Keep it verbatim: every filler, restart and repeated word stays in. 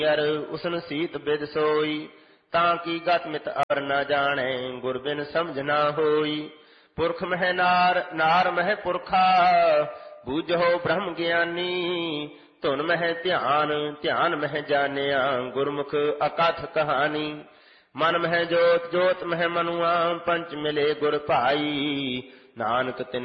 ਅਰ ਉਸਨ ਸੀਤ ਬਿਦ ਸੋਈ। ਤਾਂ ਕੀ ਗਤ ਮਿਤ ਅਰ ਨ ਜਾਣੈ ਗੁਰ ਬਿਨ ਸਮਝ ਨਾ ਹੋਈ। ਪੁਰਖ ਮਹਿ ਨਾਰ ਨਾਰ ਮਹਿ ਪੁਰਖਾ ਬੂਝੋ ਬ੍ਰਹਮ ਗਿਆਨੀ। ਧੁਨ ਮਹਿ ਧਿਆਨ ਧਿਆਨ ਮਹਿ ਜਾਣਿਆ ਗੁਰਮੁਖ ਅਕਥ ਕਹਾਣੀ। ਮਨ ਮਹਿ ਜੋਤ ਜੋਤ ਮਹਿ ਮਨੁਆ ਪੰਚ ਮਿਲੇ ਗੁਰ ਭਾਈ। ਨਾਨਕ ਤਿਨ